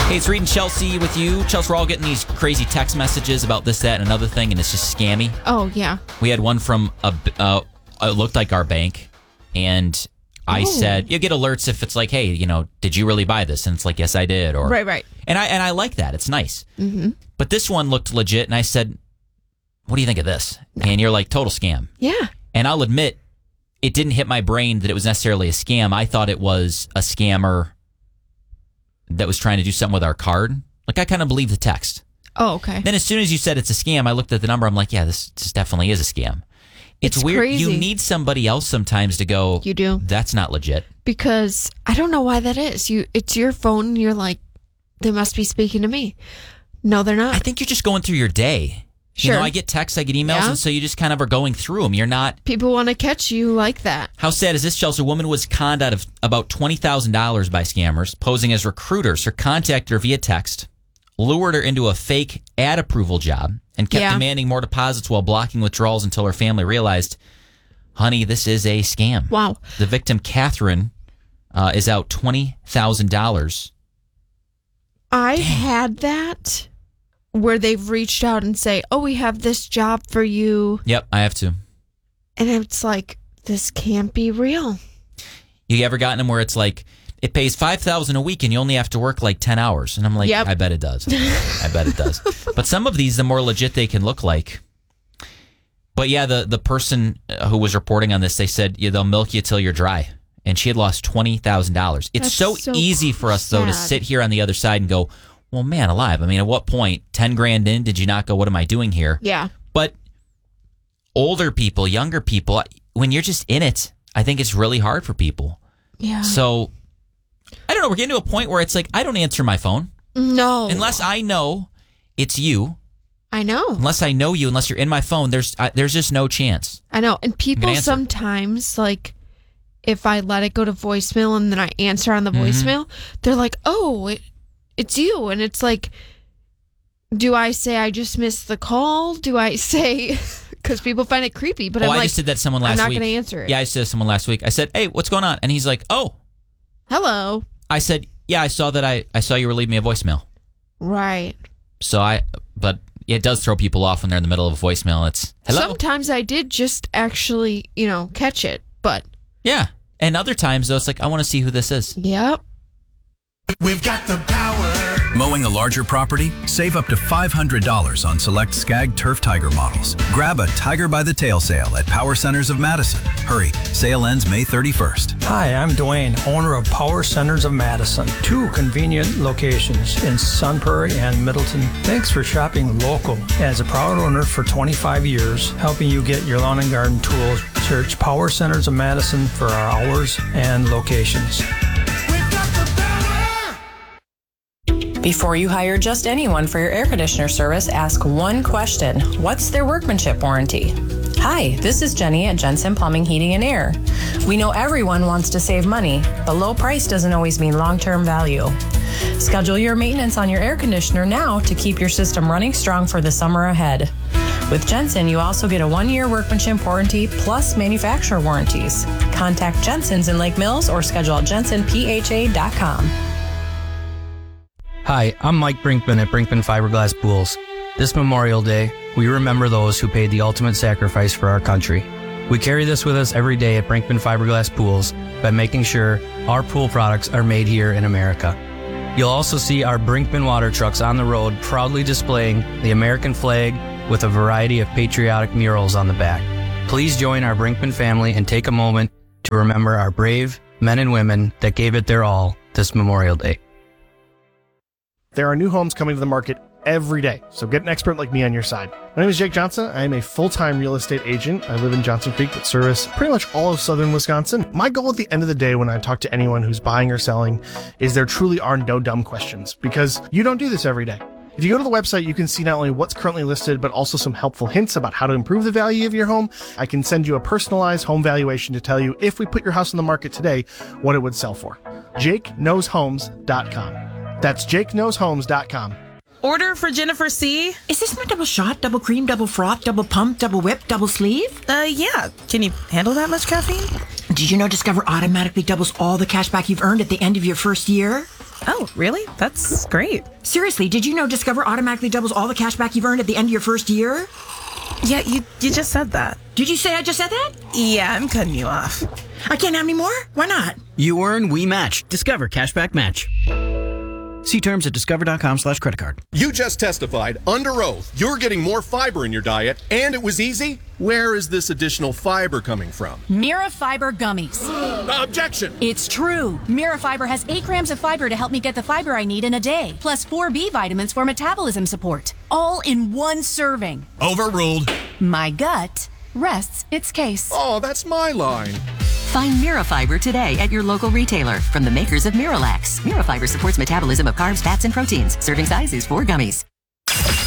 Hey, it's Reed and Chelsea with you. Chelsea, we're all getting these crazy text messages about this, that, and another thing, and it's just scammy. Oh, yeah. We had one from, it looked like our bank, and I said, you get alerts if it's like, hey, did you really buy this? And it's like, yes, I did. Or Right. And I like that. It's nice. Mm-hmm. But this one looked legit, and I said, what do you think of this? And you're like, total scam. Yeah. And I'll admit, it didn't hit my brain that it was necessarily a scam. I thought it was a scammer that was trying to do something with our card. Like, I kind of believed the text. Oh, okay. Then as soon as you said it's a scam, I looked at the number. I'm like, yeah, this definitely is a scam. It's weird. Crazy. You need somebody else sometimes to go, You do. That's not legit. Because I don't know why that is. It's your phone, and you're like, they must be speaking to me. No, they're not. I think you're just going through your day. Sure. I get texts, I get emails, Yeah. and so you just kind of are going through them. You're not... People want to catch you like that. How sad is this, Chelsea? A woman was conned out of about $20,000 by scammers, posing as recruiters. Her contacted her via text, lured her into a fake ad approval job, and kept demanding more deposits while blocking withdrawals until her family realized, honey, this is a scam. Wow. The victim, Catherine, is out $20,000. I've had that where they've reached out and say, oh, we have this job for you. Yep, I have to. And it's like, this can't be real. You ever gotten them where it's like, it pays $5,000 a week and you only have to work like 10 hours? And I'm like, Yep. I bet it does. I bet it does. But some of these, the more legit they can look like. But yeah, the person who was reporting on this, they said, they'll milk you till you're dry. And she had lost $20,000. It's so easy for us, though, to sit here on the other side and go, well, man alive. I mean, at what point, 10 grand in, did you not go, what am I doing here? Yeah. But older people, younger people, when you're just in it, I think it's really hard for people. Yeah. So, I don't know. We're getting to a point where it's like, I don't answer my phone. No. Unless I know it's you. I know. Unless I know you, unless you're in my phone, there's just no chance. I know. And people sometimes, like, if I let it go to voicemail and then I answer on the voicemail, they're like, oh, it's you. And it's like, do I say I just missed the call? Do I say, because people find it creepy, but I'm like, I just did that to someone last week. I'm not going to answer it. Yeah, I just did that to someone last week. I said, hey, what's going on? And he's like, oh. Hello. I said, yeah, I saw that I saw you were leaving me a voicemail. Right. So but it does throw people off when they're in the middle of a voicemail. It's, hello. Sometimes I did just actually, catch it, but. Yeah. And other times, though, it's like, I want to see who this is. Yep. We've got the power. Mowing a larger property? Save up to $500 on select Skag Turf Tiger models. Grab a Tiger by the Tail sale at Power Centers of Madison. Hurry, sale ends May 31st. Hi, I'm Dwayne, owner of Power Centers of Madison. 2 convenient locations in Sun Prairie and Middleton. Thanks for shopping local. As a proud owner for 25 years, helping you get your lawn and garden tools, search Power Centers of Madison for our hours and locations. Before you hire just anyone for your air conditioner service, ask one question. What's their workmanship warranty? Hi, this is Jenny at Jensen Plumbing, Heating, and Air. We know everyone wants to save money, but low price doesn't always mean long-term value. Schedule your maintenance on your air conditioner now to keep your system running strong for the summer ahead. With Jensen, you also get a 1-year workmanship warranty plus manufacturer warranties. Contact Jensen's in Lake Mills or schedule at jensenpha.com. Hi, I'm Mike Brinkman at Brinkman Fiberglass Pools. This Memorial Day, we remember those who paid the ultimate sacrifice for our country. We carry this with us every day at Brinkman Fiberglass Pools by making sure our pool products are made here in America. You'll also see our Brinkman water trucks on the road proudly displaying the American flag with a variety of patriotic murals on the back. Please join our Brinkman family and take a moment to remember our brave men and women that gave it their all this Memorial Day. There are new homes coming to the market every day, so get an expert like me on your side. My name is Jake Johnson. I am a full-time real estate agent. I live in Johnson Creek, but service pretty much all of southern Wisconsin. My goal at the end of the day when I talk to anyone who's buying or selling is there truly are no dumb questions, because you don't do this every day. If you go to the website, you can see not only what's currently listed, but also some helpful hints about how to improve the value of your home. I can send you a personalized home valuation to tell you if we put your house on the market today, what it would sell for. JakeKnowsHomes.com. That's JakeKnowsHomes.com. Order for Jennifer C. Is this my double shot, double cream, double froth, double pump, double whip, double sleeve? Yeah. Can you handle that much caffeine? Did you know Discover automatically doubles all the cash back you've earned at the end of your first year? Oh, really? That's great. Seriously, did you know Discover automatically doubles all the cash back you've earned at the end of your first year? Yeah, you just said that. Did you say I just said that? Yeah, I'm cutting you off. I can't have any more? Why not? You earn, we match. Discover Cashback Match. See terms at discover.com/creditcard. You just testified under oath you're getting more fiber in your diet, and it was easy? Where is this additional fiber coming from? Mira Fiber Gummies. Objection! It's true. Mira Fiber has 8 grams of fiber to help me get the fiber I need in a day, plus 4 B vitamins for metabolism support. All in one serving. Overruled. My gut rests its case. Oh, that's my line. Find Mira Fiber today at your local retailer from the makers of Miralax. Mira Fiber supports metabolism of carbs, fats, and proteins. Serving size is 4 gummies.